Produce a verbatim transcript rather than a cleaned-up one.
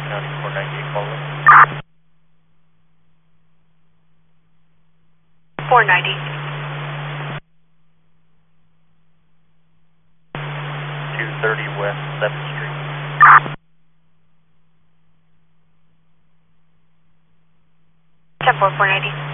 County four ninety-eight, call in. four ninety. two thirty West seventh Street. ten four, four ninety.